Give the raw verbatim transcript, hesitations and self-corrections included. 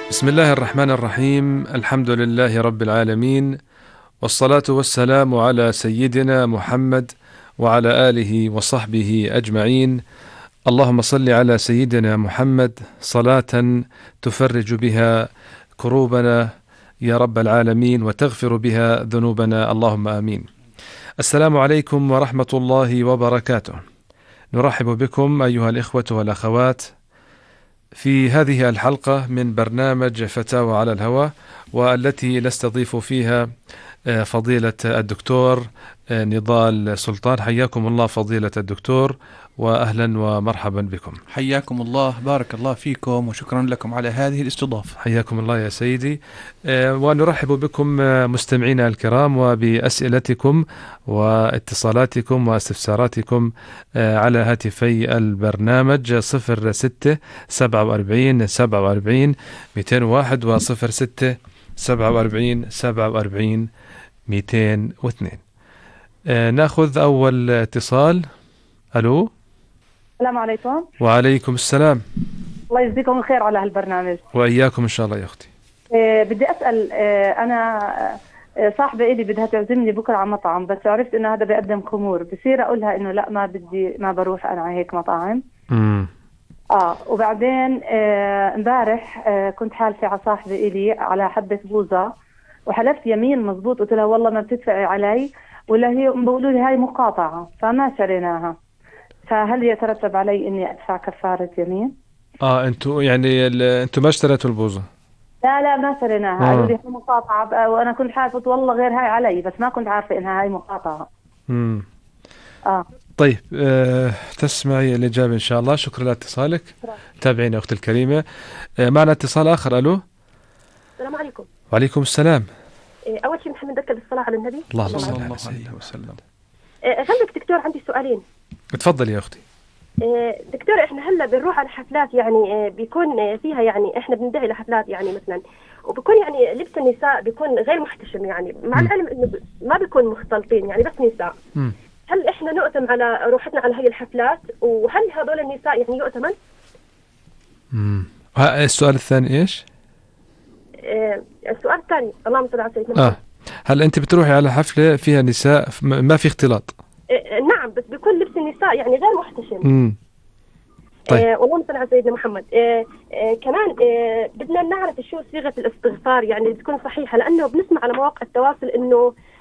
بسم الله الرحمن الرحيم. الحمد لله رب العالمين، والصلاة والسلام على سيدنا محمد وعلى آله وصحبه أجمعين. اللهم صل على سيدنا محمد صلاة تفرج بها كروبنا يا رب العالمين، وتغفر بها ذنوبنا، اللهم آمين. السلام عليكم ورحمة الله وبركاته. نرحب بكم أيها الإخوة والأخوات في هذه الحلقة من برنامج فتاوى على الهواء، والتي نستضيف فيها فضيلة الدكتور نضال سلطان. حياكم الله فضيلة الدكتور، وأهلا ومرحبا بكم. حياكم الله، بارك الله فيكم، وشكرا لكم على هذه الاستضافة. حياكم الله يا سيدي، ونرحب بكم مستمعينا الكرام وبأسئلتكم واتصالاتكم واستفساراتكم على هاتفي البرنامج صفر ستة سبعة وأربعين سبعة وأربعين مئتين وواحد وصفر ستة سبعة وأربعين سبعة وأربعين مئتين واثنين. ناخذ أول اتصال. ألو. السلام عليكم. وعليكم السلام. الله يجزيكم الخير على هالبرنامج. وإياكم إن شاء الله يا أختي. إيه بدي أسأل، إيه أنا إيه صاحبة إلي بدها تعزمني بكرة على مطعم، بس عرفت إنه هذا بيقدم خمور، بصير أقولها إنه لا ما بدي، ما بروح أنا على هيك مطاعم. امم آه وبعدين امبارح إيه كنت حالفة على صاحبة إلي على حبة بوزة، وحلفت يمين مزبوط، قلت لها والله ما بتدفعي علي، ولا هي بقولوا لي هاي مقاطعة، فما شريناها. فهل يترتب علي إني أدفع كفارة يمين؟ اه انتوا يعني انتوا ما اشتريتوا البوظة؟ لا لا ما شريناها. آه. قالوا لي هاي مقاطعة، وانا كنت عارفة والله غير هاي علي، بس ما كنت عارفة انها هاي مقاطعة. امم اه طيب، آه تسمعي الإجابة إن شاء الله. شكرا لاتصالك. تابعينا أختي الكريمة. آه معنا اتصال آخر. ألو. السلام عليكم. وعليكم السلام. أول شيء نحن نذكر بالصلاة على النبي. اللهم صلى صل الله عليه عليه وسلم. غلك دكتور، عندي سؤالين. تفضل يا أختي. دكتور، احنا هلا بنروح على حفلات، يعني بيكون فيها، يعني احنا بندعي لحفلات يعني مثلا، وبيكون يعني لبس النساء بيكون غير محتشم، يعني مع العلم انه ما بيكون مختلطين، يعني بس نساء. مم. هل احنا نؤتم على روحتنا على هاي الحفلات؟ وهل هذول النساء يعني يؤتمن؟ امم السؤال الثاني ايش؟ اه السؤال الثاني، اللهم صل على سيدنا محمد. اه هل انت بتروحي على حفلة فيها نساء ما في اختلاط؟ اه نعم، بس بيكون لبس النساء يعني غير محتشم. امم طيب. آه اللهم صل على سيدنا محمد. آه آه كمان آه بدنا نعرف شو صيغة الاستغفار، يعني تكون صحيحة، لأنه بنسمع على مواقع التواصل إنه